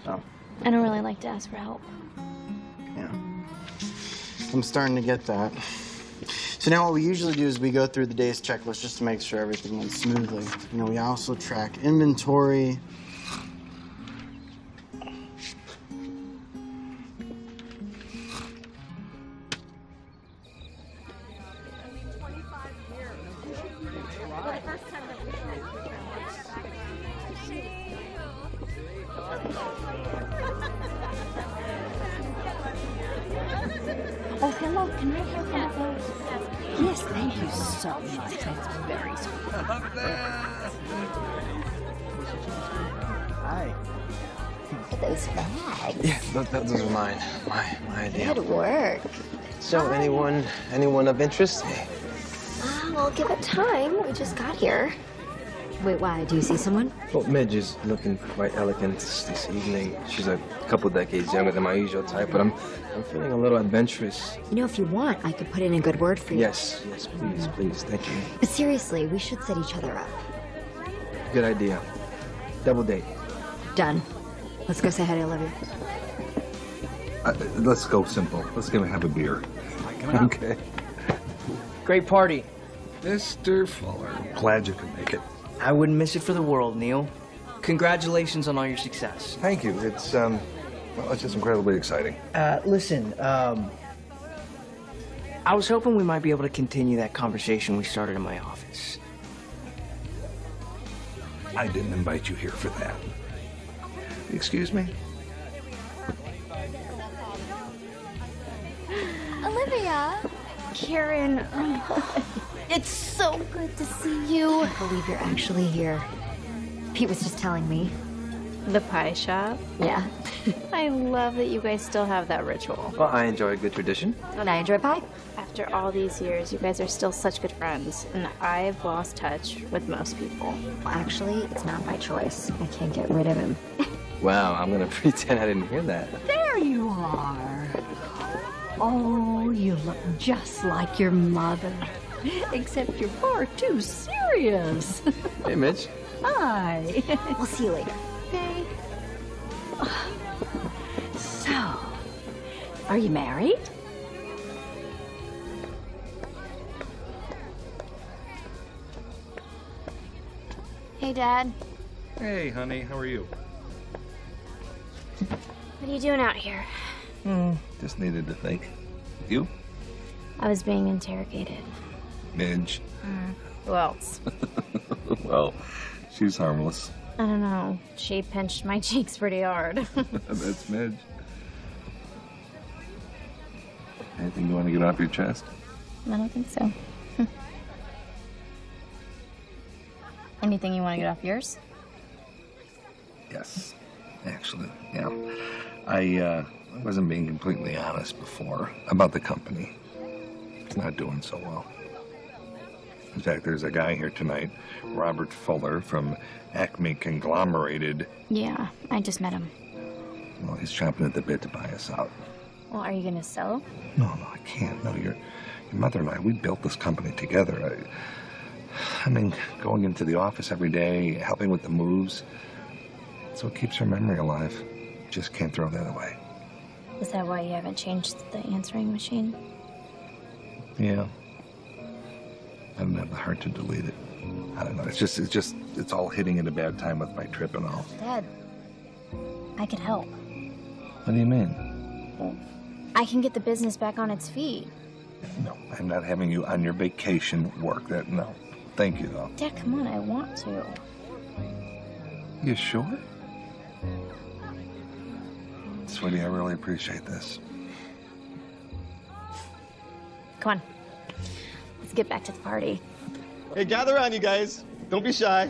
Oh. I don't really like to ask for help. Yeah. I'm starting to get that. So now what we usually do is we go through the day's checklist just to make sure everything went smoothly. You know, we also track inventory. Oh, hello. Can I have one of those? Yes, thank you so much. That's very sweet. Hi. Those bags. Yeah, those are mine. My idea. Good work. So, anyone of interest? Well, give it time. We just got here. Wait, why? Do you see someone? Well, Midge is looking quite elegant this evening. She's a couple decades younger than my usual type, but I'm feeling a little adventurous. You know, if you want, I could put in a good word for you. Yes, please, thank you. But seriously, we should set each other up. Good idea. Double date. Done. Let's go say hi to Olivia. Let's go simple. Let's go have a beer. Okay. Great party. Mr. Fuller, glad you could make it. I wouldn't miss it for the world, Neil. Congratulations on all your success. Thank you. It's well, it's just incredibly exciting. Listen, I was hoping we might be able to continue that conversation we started in my office. I didn't invite you here for that. Excuse me? Olivia! Karen, it's so good to see you. I can't believe you're actually here. Pete was just telling me. The pie shop? Yeah. I love that you guys still have that ritual. Well, I enjoy a good tradition. And I enjoy pie. After all these years, you guys are still such good friends, and I've lost touch with most people. Well, actually, it's not my choice. I can't get rid of him. Wow, I'm gonna pretend I didn't hear that. There you are. Oh, you look just like your mother. Except you're far too serious. Hey, Mitch. Hi. We'll see you later. Okay. So, are you married? Hey, Dad. Hey, honey, how are you? What are you doing out here? Just needed to think. You? I was being interrogated. Midge. Who else? Well, she's harmless. I don't know. She pinched my cheeks pretty hard. That's Midge. Anything you want to get off your chest? I don't think so. Anything you want to get off yours? Yes, actually, yeah. I wasn't being completely honest before about the company. It's not doing so well. In fact, there's a guy here tonight, Robert Fuller from Acme Conglomerated. Yeah, I just met him. Well, he's chomping at the bit to buy us out. Well, are you gonna sell? No, I can't. No, your mother and I, we built this company together. I mean, going into the office every day, helping with the moves. So it keeps her memory alive. Just can't throw that away. Is that why you haven't changed the answering machine? Yeah. I don't have the heart to delete it. I don't know. It's all hitting at a bad time with my trip and all. Dad, I could help. What do you mean? I can get the business back on its feet. No, I'm not having you on your vacation work. No. Thank you, though. Dad, come on, I want to. You sure? Sweetie, I really appreciate this. Come on. Let's get back to the party. Hey, gather around, you guys. Don't be shy.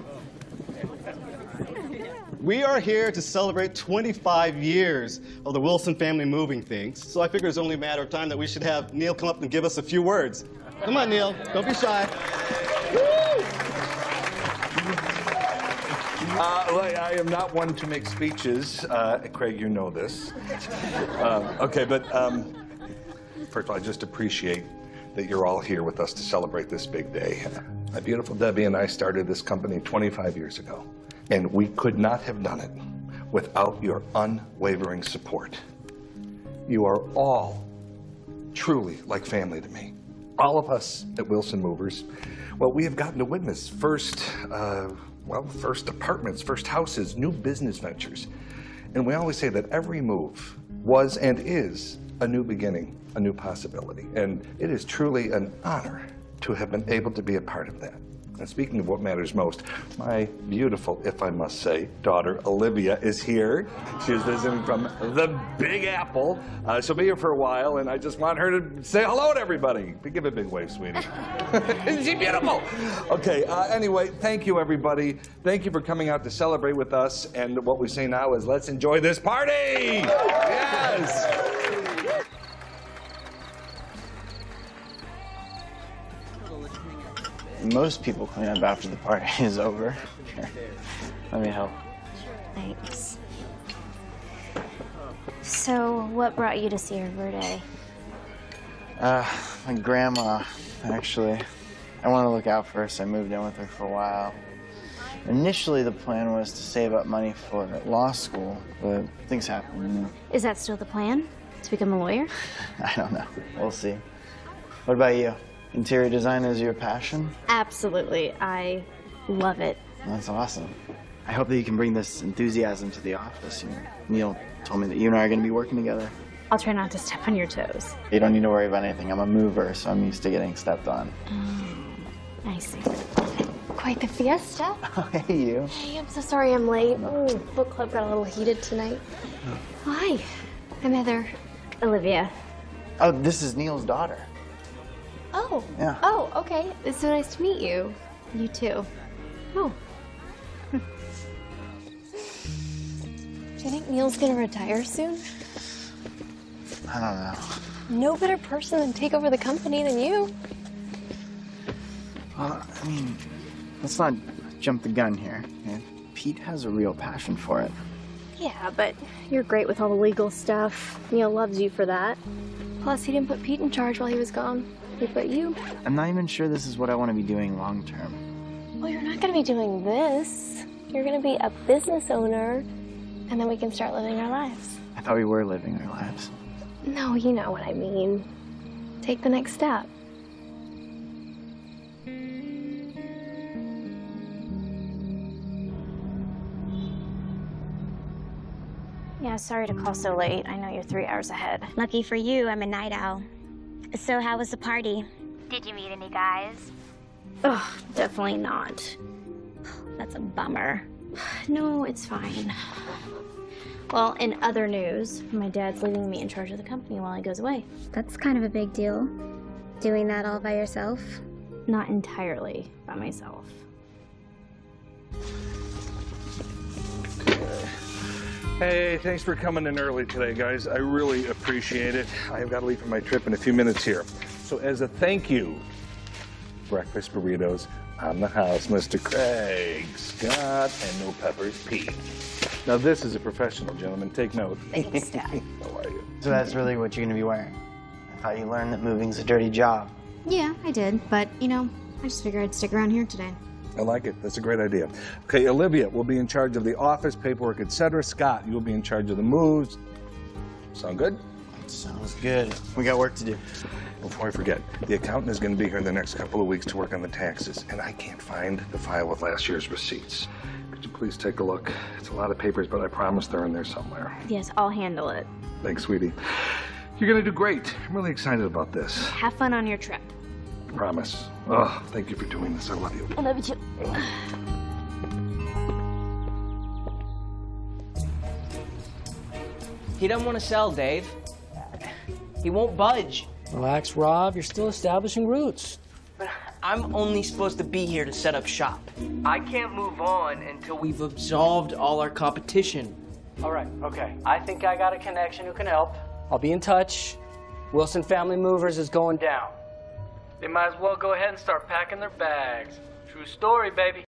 We are here to celebrate 25 years of the Wilson family moving things. So I figure it's only a matter of time that we should have Neil come up and give us a few words. Come on, Neil. Don't be shy. I am not one to make speeches. Craig, you know this. Okay, but first of all, I just appreciate that you're all here with us to celebrate this big day. My beautiful Debbie and I started this company 25 years ago, and we could not have done it without your unwavering support. You are all truly like family to me. All of us at Wilson Movers, well, we have gotten to witness first apartments, first houses, new business ventures. And we always say that every move was and is a new beginning, a new possibility. And it is truly an honor to have been able to be a part of that. And speaking of what matters most, my beautiful, if I must say, daughter Olivia is here. She is visiting from the Big Apple. She'll be here for a while, and I just want her to say hello to everybody. Give a big wave, sweetie. Isn't she beautiful? Okay, anyway, thank you, everybody. Thank you for coming out to celebrate with us. And what we say now is, let's enjoy this party! Yes! Most people clean up after the party is over. Here, let me help. Thanks. So, what brought you to see her birthday? My grandma, actually. I wanted to look out for her, so I moved in with her for a while. Initially, the plan was to save up money for law school, but things happen, you know. Is that still the plan? To become a lawyer? I don't know. We'll see. What about you? Interior design is your passion? Absolutely. I love it. That's awesome. I hope that you can bring this enthusiasm to the office. You know, Neil told me that you and I are going to be working together. I'll try not to step on your toes. You don't need to worry about anything. I'm a mover, so I'm used to getting stepped on. I see. Quite the fiesta. Oh, hey, you. Hey, I'm so sorry I'm late. Book club got a little heated tonight. Hi, I'm Heather. Olivia. Oh, this is Neil's daughter. Oh. Yeah. Oh, okay. It's so nice to meet you. You too. Oh. Do you think Neil's gonna retire soon? I don't know. No better person to take over the company than you. Well, I mean, let's not jump the gun here. Okay? Pete has a real passion for it. Yeah, but you're great with all the legal stuff. Neil loves you for that. Plus, he didn't put Pete in charge while he was gone. He put you. I'm not even sure this is what I want to be doing long term. Well, you're not gonna be doing this. You're gonna be a business owner, and then we can start living our lives. I thought we were living our lives. No, you know what I mean. Take the next step. Yeah, sorry to call so late. I know you're 3 hours ahead. Lucky for you, I'm a night owl. So how was the party? Did you meet any guys? Ugh, definitely not. That's a bummer. No, it's fine. Well, in other news, my dad's leaving me in charge of the company while he goes away. That's kind of a big deal. Doing that all by yourself? Not entirely by myself. Hey, thanks for coming in early today, guys. I really appreciate it. I've got to leave for my trip in a few minutes here. So as a thank you, breakfast burritos on the house, Mr. Craig Scott, and no peppers, Pete. Now this is a professional, gentleman. Take note. Thanks, Dad. How are you? So that's really what you're going to be wearing? I thought you learned that moving's a dirty job. Yeah, I did. But, you know, I just figured I'd stick around here today. I like it. That's a great idea. Okay, Olivia will be in charge of the office, paperwork, etc. Scott, you'll be in charge of the moves. Sound good? Sounds good. We got work to do. Before I forget, the accountant is going to be here in the next couple of weeks to work on the taxes, and I can't find the file with last year's receipts. Could you please take a look? It's a lot of papers, but I promise they're in there somewhere. Yes, I'll handle it. Thanks, sweetie. You're going to do great. I'm really excited about this. Have fun on your trip. Promise. Oh, thank you for doing this. I love you. I love you too. He doesn't want to sell, Dave. He won't budge. Relax, Rob. You're still establishing roots. But I'm only supposed to be here to set up shop. I can't move on until we've absolved all our competition. All right, okay. I think I got a connection who can help. I'll be in touch. Wilson Family Movers is going down. They might as well go ahead and start packing their bags. True story, baby.